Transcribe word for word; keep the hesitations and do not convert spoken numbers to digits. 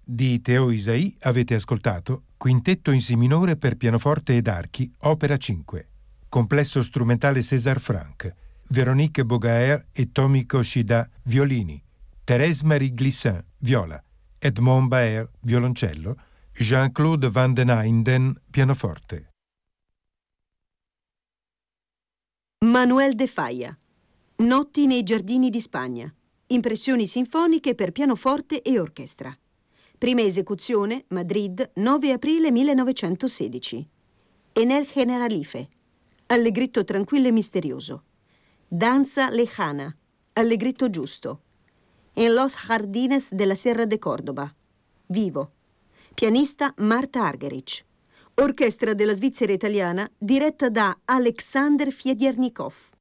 Di Théo Isaïe avete ascoltato Quintetto in Si minore per pianoforte ed archi, opera cinque. Complesso strumentale César Franck, Véronique Bogaert e Tomiko Shida, violini, Thérèse-Marie Glissin, viola, Edmond Baer, violoncello, Jean-Claude Van den Einden, pianoforte. Manuel de Falla, Notti nei giardini di Spagna, impressioni sinfoniche per pianoforte e orchestra. Prima esecuzione, Madrid, nove aprile millenovecentosedici. En el Generalife, allegretto tranquillo e misterioso. Danza lejana, allegretto giusto. En los jardines de la Sierra de Córdoba, vivo. Pianista Marta Argerich. Orchestra della Svizzera italiana diretta da Alexander Fiediernikov.